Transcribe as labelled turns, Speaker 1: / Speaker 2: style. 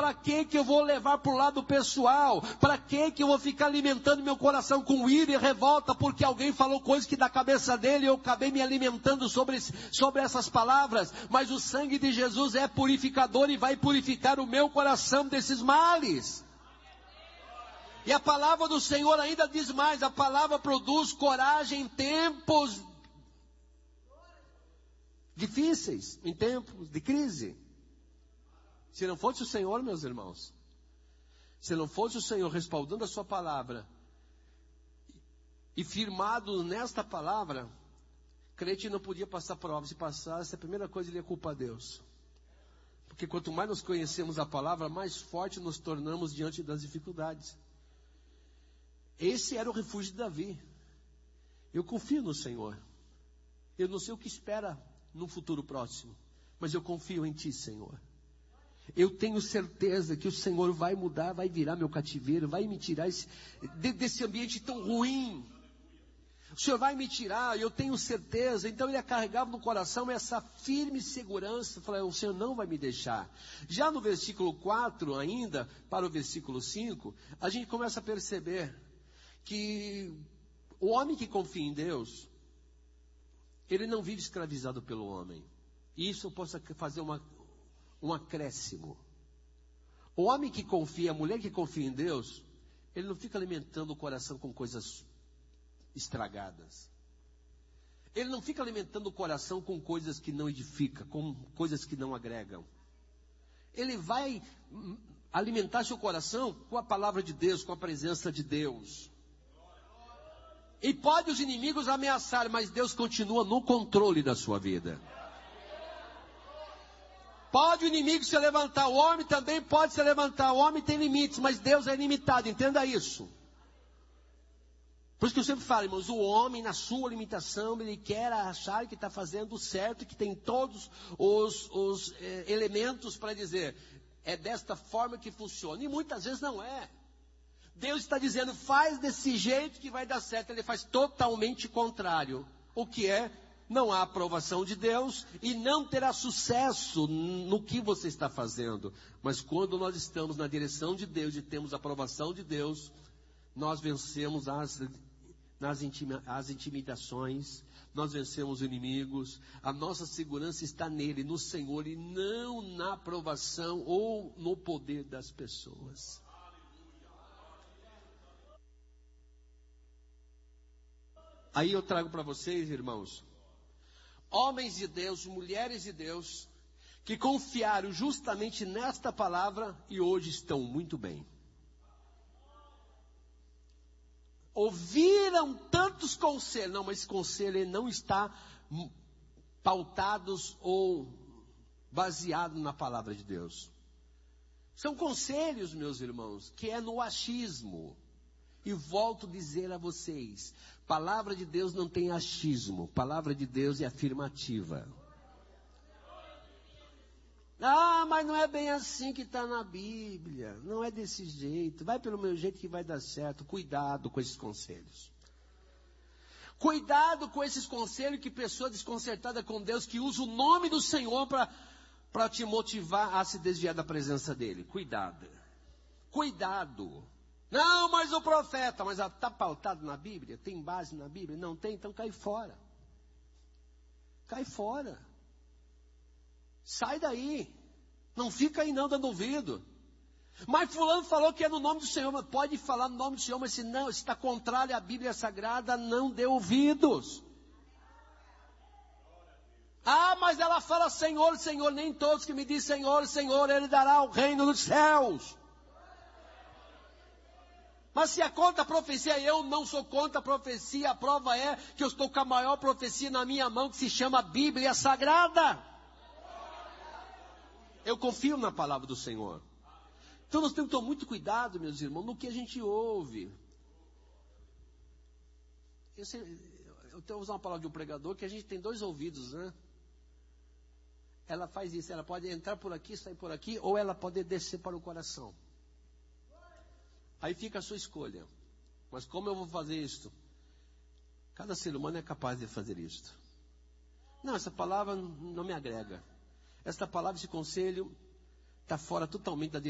Speaker 1: Para que eu vou levar para o lado pessoal? Para que eu vou ficar alimentando meu coração com ira e revolta porque alguém falou coisas que da cabeça dele eu acabei me alimentando sobre essas palavras? Mas o sangue de Jesus é purificador e vai purificar o meu coração desses males. E a palavra do Senhor ainda diz mais, a palavra produz coragem em tempos difíceis, em tempos de crise. Se não fosse o Senhor, meus irmãos, se não fosse o Senhor respaldando a sua palavra e firmado nesta palavra, crente não podia passar prova. Se passasse, a primeira coisa ele ia culpar Deus. Porque quanto mais nós conhecemos a palavra, mais forte nos tornamos diante das dificuldades. Esse era o refúgio de Davi. Eu confio no Senhor. Eu não sei o que espera no futuro próximo, mas eu confio em Ti, Senhor. Eu tenho certeza que o Senhor vai mudar, vai virar meu cativeiro, vai me tirar desse ambiente tão ruim. O Senhor vai me tirar, eu tenho certeza. Então ele carregava no coração essa firme segurança. Falei, o Senhor não vai me deixar. Já no versículo 4 ainda, para o versículo 5, a gente começa a perceber que o homem que confia em Deus, ele não vive escravizado pelo homem. E isso eu posso fazer um acréscimo. O homem que confia, a mulher que confia em Deus, ele não fica alimentando o coração com coisas estragadas. Ele não fica alimentando o coração com coisas que não edificam, com coisas que não agregam. Ele vai alimentar seu coração com a palavra de Deus, com a presença de Deus. E pode os inimigos ameaçar, mas Deus continua no controle da sua vida. Pode o inimigo se levantar, o homem também pode se levantar, o homem tem limites, mas Deus é ilimitado, entenda isso. Por isso que eu sempre falo, irmãos, o homem na sua limitação, ele quer achar que está fazendo o certo, que tem todos os elementos para dizer, é desta forma que funciona, e muitas vezes não é. Deus está dizendo, faz desse jeito que vai dar certo. Ele faz totalmente contrário. O que é? Não há aprovação de Deus e não terá sucesso no que você está fazendo. Mas quando nós estamos na direção de Deus e temos a aprovação de Deus, nós vencemos as intimidações, nós vencemos os inimigos. A nossa segurança está nele, no Senhor, e não na aprovação ou no poder das pessoas. Aí eu trago para vocês, irmãos, homens de Deus, mulheres de Deus, que confiaram justamente nesta palavra e hoje estão muito bem. Ouviram tantos conselhos, não, mas esse conselho ele não está pautados ou baseado na palavra de Deus. São conselhos, meus irmãos, que é no achismo. E volto a dizer a vocês, palavra de Deus não tem achismo, palavra de Deus é afirmativa. Ah, mas não é bem assim que está na Bíblia, não é desse jeito, vai pelo meu jeito que vai dar certo. Cuidado com esses conselhos. Cuidado com esses conselhos que pessoa desconcertada com Deus, que usa o nome do Senhor para te motivar a se desviar da presença dEle. Cuidado. Cuidado. Não, mas o profeta, mas está pautado na Bíblia? Tem base na Bíblia? Não tem? Então cai fora. Cai fora. Sai daí. Não fica aí não dando ouvido. Mas fulano falou que é no nome do Senhor. Mas pode falar no nome do Senhor, mas se não, se está contrário à Bíblia Sagrada, não dê ouvidos. Ah, mas ela fala Senhor, Senhor. Nem todos que me dizem Senhor, Senhor, Ele dará o reino dos céus. Mas se é contra a profecia, eu não sou contra a profecia. A prova é que eu estou com a maior profecia na minha mão, que se chama Bíblia Sagrada. Eu confio na palavra do Senhor. Então nós temos que tomar muito cuidado, meus irmãos, no que a gente ouve. Eu tenho que usar uma palavra de um pregador, que a gente tem dois ouvidos, né? Ela faz isso, ela pode entrar por aqui, sair por aqui, ou ela pode descer para o coração. Aí fica a sua escolha. Mas como eu vou fazer isto? Cada ser humano é capaz de fazer isto. Não, essa palavra não me agrega. Esta palavra, esse conselho, está fora totalmente da direção.